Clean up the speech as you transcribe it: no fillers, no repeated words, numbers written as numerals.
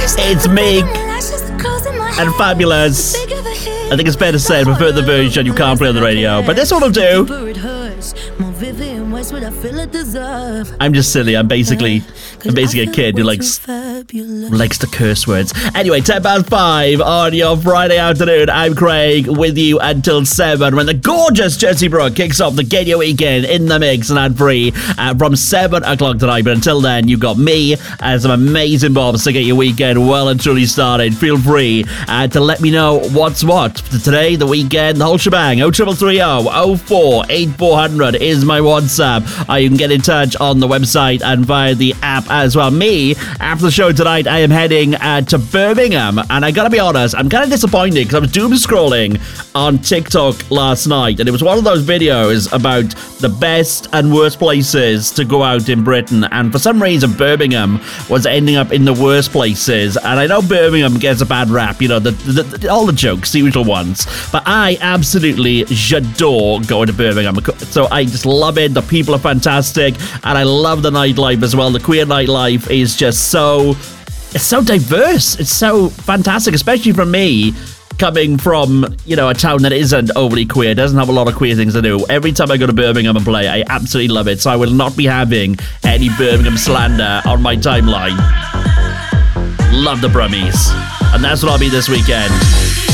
It's Meek and Fabulous. I think it's fair to say I prefer the version you can't play on the radio, but this one will do. I'm just silly. I'm basically a kid who likes the curse words. Anyway, 5:10 on your Friday afternoon. I'm Craig with you until 7 when the gorgeous Jessie Brooke kicks off the Get Your Weekend in the mix and ad-free from 7 o'clock tonight. But until then, you've got me and some amazing bobs to get your weekend well and truly started. Feel free to let me know what's what for today, the weekend, the whole shebang. 0330 04 8400 is my WhatsApp. You can get in touch on the website and via the app as well. Me, after the show tonight, I am heading to Birmingham, and I gotta be honest, I'm kind of disappointed because I was doom scrolling on TikTok last night, and it was one of those videos about the best and worst places to go out in Britain, and for some reason Birmingham was ending up in the worst places. And I know Birmingham gets a bad rap, you know, all the jokes, the usual ones, but I absolutely adore going to Birmingham. So I just love it. The people are fantastic, and I love the nightlife as well. The queer nightlife is just it's so diverse. It's so fantastic, especially for me, coming from, you know, a town that isn't overly queer, doesn't have a lot of queer things to do. Every time I go to Birmingham and play, I absolutely love it. So I will not be having any Birmingham slander on my timeline. Love the Brummies. And that's what I'll be this weekend.